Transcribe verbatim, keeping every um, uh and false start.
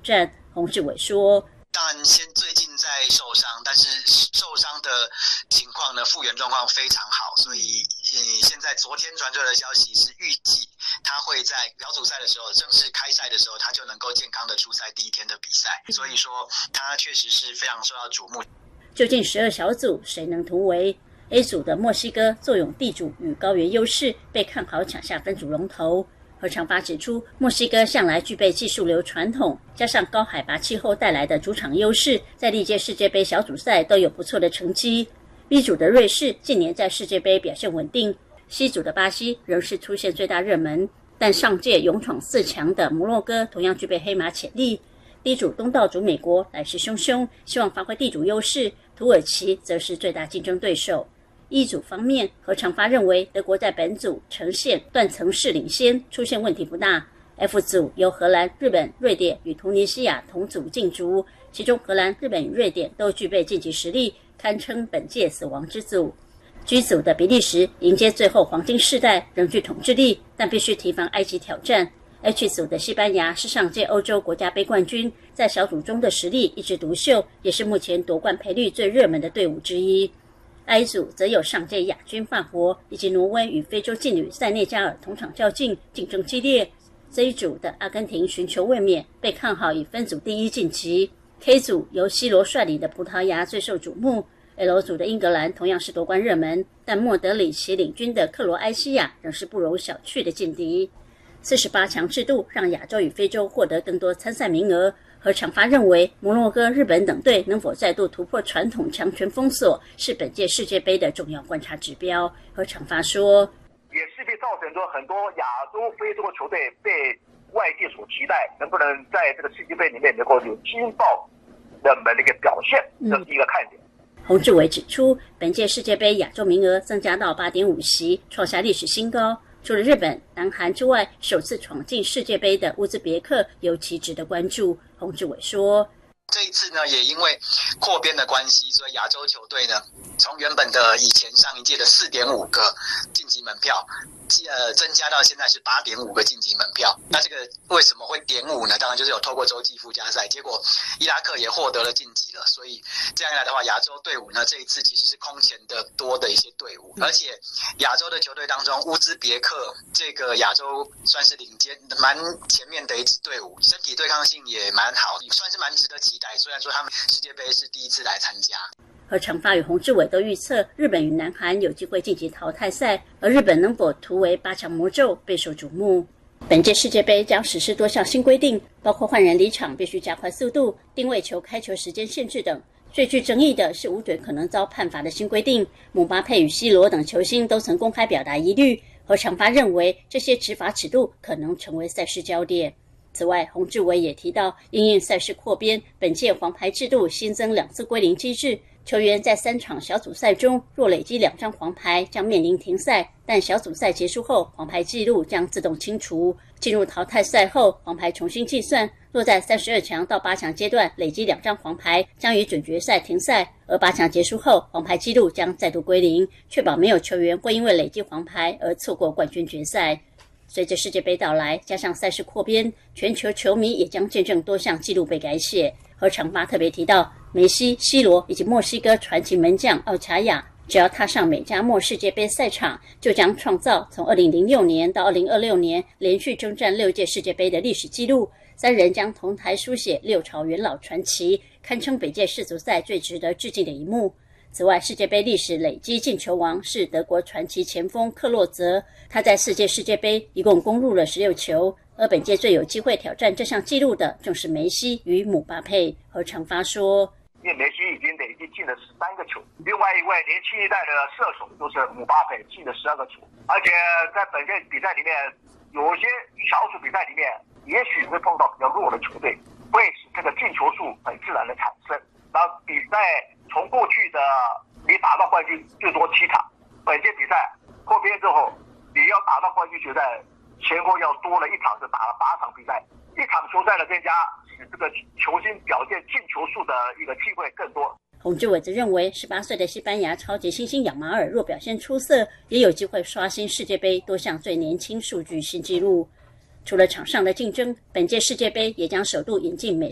战。洪志伟说， 当然，先最近在受伤，但是受伤的情况呢，复原状况非常好，所以呃，现在昨天传出的消息是预计他会在小组赛的时候，正式开赛的时候，他就能够健康的出赛第一天的比赛，所以说他确实是非常受到瞩目。 究竟十二小组谁能突围？ A 组的墨西哥坐拥地主与高原优势，被看好抢下分组龙头。何长发指出，墨西哥向来具备技术流传统，加上高海拔气候带来的主场优势，在历届世界杯小组赛都有不错的成绩。B 组的瑞士近年在世界杯表现稳定 ，C 组的巴西仍是出现最大热门，但上届勇闯四强的摩洛哥同样具备黑马潜力。D 组东道主美国来势汹汹，希望发挥地主优势，土耳其则是最大竞争对手。 E 组方面，何长发认为德国在本组呈现断层式领先，出现问题不大。F 组由荷兰、日本、瑞典与突尼西亚同组竞逐，其中荷兰、日本与瑞典都具备晋级实力，堪称本届死亡之组。G 组的比利时迎接最后黄金世代，仍具统治力，但必须提防埃及挑战。H 组的西班牙是上届欧洲国家杯冠军，在小组中的实力一枝独秀，也是目前夺冠赔率最热门的队伍之一。 I 组则有上届亚军法国以及挪威与非洲劲旅塞内加尔同场较劲，竞争激烈。C 组的阿根廷寻求卫冕，被看好以分组第一晋级。K 组由 C 罗率领的葡萄牙最受瞩目。L 组的英格兰同样是夺冠热门，但莫德里奇领军的克罗埃西亚仍是不容小觑的劲敌。四十八强制度让亚洲与非洲获得更多参赛名额。 何长发认为，摩洛哥、日本等队能否再度突破传统强权封锁，是本届世界杯的重要观察指标。何长发说， 也势必造成说很多亚洲、非洲的球队被外界所期待，能不能在这个世界杯里面能够有惊爆人们的一个表现，这是一个看点。 嗯、洪志伟指出，本届世界杯亚洲名额增加到 八点五 席，创下历史新高。 除了日本、南韩之外，首次闯进世界杯的乌兹别克尤其值得关注。洪志伟说：“ 这一次呢，也因为扩编的关系，所以亚洲球队呢，从原本的以前上一届的 四点五 个晋级门票，呃，增加到现在是 八点五 个晋级门票。那这个为什么会点五呢？当然就是有透过洲际附加赛，结果伊拉克也获得了晋级了。所以这样一来的话，亚洲队伍呢，这一次其实是空前的多的一些队伍，而且亚洲的球队当中，乌兹别克这个亚洲算是领先蛮前面的一支队伍，身体对抗性也蛮好，也算是蛮值得期待。虽然说他们世界杯是第一次来参加。” 何长发与洪志伟都预测，日本与南韩有机会晋级淘汰赛，而日本能否突围八强魔咒备受瞩目。本届世界杯将实施多项新规定，包括换人离场必须加快速度、定位球开球时间限制等。最具争议的是五队可能遭判罚的新规定，姆巴佩与 C 罗等球星都曾公开表达疑虑。何长发认为，这些执法尺度可能成为赛事焦点。此外，洪志伟也提到，因应赛事扩编，本届黄牌制度新增两次归零机制。球员在三场小组赛中若累积两张黄牌，将面临停赛，但小组赛结束后，黄牌记录将自动清除。进入淘汰赛后，黄牌重新计算，若在三十二强到八强阶段累积两张黄牌，将于准决赛停赛，而八强结束后，黄牌记录将再度归零，确保没有球员会因为累积黄牌而错过冠军决赛。随着世界杯到来，加上赛事扩编，全球球迷也将见证多项纪录被改写。何长发特别提到，梅西、C 罗以及墨西哥传奇门将奥查亚，只要踏上美加墨世界杯赛场，就将创造从二零零六年到二零二六年连续征战六届世界杯的历史纪录。三人将同台书写六朝元老传奇，堪称本届世足赛最值得致敬的一幕。此外，世界杯历史累积进球王是德国传奇前锋克洛泽，他在四届世界杯一共攻入了十六球。而本届最有机会挑战这项纪录的，正是梅西与姆巴佩。何长发说：“ 因为梅西已经累计进了十三个球，另外一位年轻一代的射手就是姆巴佩进了十二个球，而且在本届比赛里面，有些小组比赛里面，也许会碰到比较弱的球队，会使这个进球数很自然的产生。然后比赛从过去的你打到冠军最多七场，本届比赛扩编之后，你要打到冠军决赛，前后要多了一场，是打了八场比赛，一场球赛的增加，使这个球星表现进球数的一个机会更多。 洪志伟则认为，十八岁的西班牙超级新星养马尔若表现出色，也有机会刷新世界杯多项最年轻数据新纪录。除了场上的竞争，本届世界杯也将首度引进美